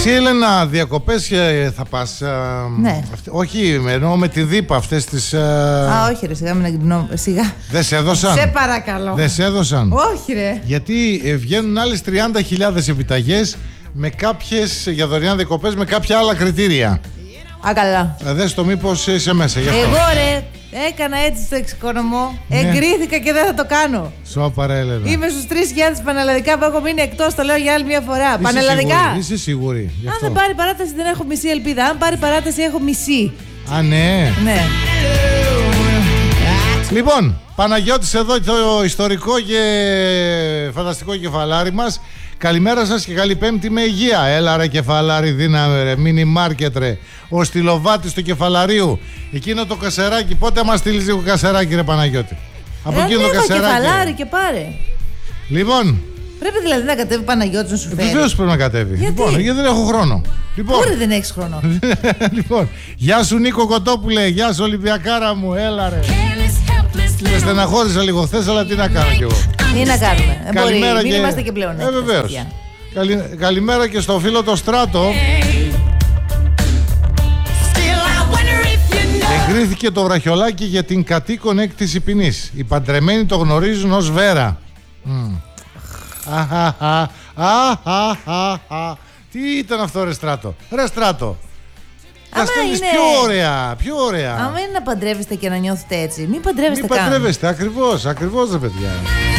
Εσύ, Έλενα, διακοπές θα πας? Ναι. Όχι, εννοώ με τη Δίπα αυτές τις... όχι ρε, σιγά μην σιγά. Δεν σε έδωσαν? Σε παρακαλώ. Δεν σε έδωσαν? Όχι ρε. Γιατί βγαίνουν άλλες 30.000 επιταγές με κάποιες, για δωρεάν διακοπές, με κάποια άλλα κριτήρια. Α, καλά. Δες το μήπως είσαι μέσα γι' αυτό. Εγώ ρε, έκανα έτσι στο εξοικονομώ. Ναι. Εγκρίθηκα και δεν θα το κάνω. Σώπα ρε, Έλενα. Είμαι στους 3.000 πανελλαδικά που έχω μείνει εκτός, το λέω για άλλη μια φορά. Πανελλαδικά. Είσαι σίγουρη? Αν δεν πάρει παράταση δεν έχω μισή ελπίδα. Αν πάρει παράταση έχω μισή. Α, ναι. Ναι. Λοιπόν, Παναγιώτης εδώ, το ιστορικό και φανταστικό κεφαλάρι μας. Καλημέρα σας και καλή Πέμπτη με υγεία. Έλα ρε κεφαλάρι, δύναμε ρε, μίνι μάρκετ ρε. Ο στυλοβάτης του κεφαλαρίου. Εκείνο το κασεράκι, πότε μας στείλεις λίγο κασεράκι ρε Παναγιώτη? Από εκείνο το κασεράκι. Κεφαλάρι και πάρε. Λοιπόν. Πρέπει δηλαδή να κατέβει Παναγιώτης να σου φέρει? Βεβαίως πρέπει να κατέβει. Γιατί? Λοιπόν, γιατί δεν έχω χρόνο. Λοιπόν. Πού δεν έχεις χρόνο? Λοιπόν, γεια σου Νίκο Κοτόπουλε, γεια σου Ολυμπιακάρα μου, έλα ρε. Με στεναχώρησα λίγο χθες, αλλά τι να κάνω κι εγώ. Τι να κάνουμε, Καλημέρα μην είμαστε και πλέον. Βεβαίως. Καλημέρα και στο φίλο το Στράτο. Εγκρίθηκε το βραχιολάκι για την κατοίκον έκτηση ποινής. Οι παντρεμένοι το γνωρίζουν ως Βέρα. Τι ήταν αυτό ρε Στράτο? Ρε Στράτο, τα στέλνεις πιο ωραία, πιο ωραία. Άμα είναι να παντρεύεστε και να νιώθετε έτσι, μην παντρεύεστε καν. Μην παντρεύεστε, ακριβώς ρε παιδιά.